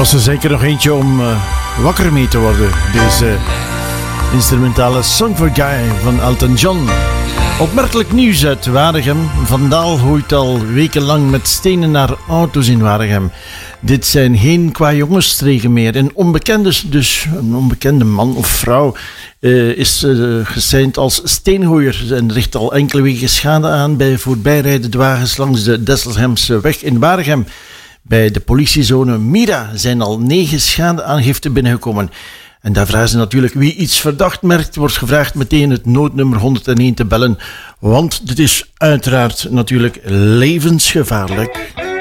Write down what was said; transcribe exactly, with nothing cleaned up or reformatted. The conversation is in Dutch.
was er zeker nog eentje om uh, wakker mee te worden. Deze instrumentale Song for Guy van Elton John. Opmerkelijk nieuws uit Waregem. Vandaal gooit al wekenlang met stenen naar auto's in Waregem. Dit zijn geen kwajongenstreken meer. Een onbekende, dus een onbekende man of vrouw uh, is uh, geseind als steengooier en richt al enkele weken schade aan bij voorbijrijdende wagens langs de Desselhemse weg in Waregem. Bij de politiezone Mira zijn al negen schadeaangiften binnengekomen. En daar vragen ze natuurlijk wie iets verdacht merkt, wordt gevraagd meteen het noodnummer honderdéén te bellen. Want dit is uiteraard natuurlijk levensgevaarlijk.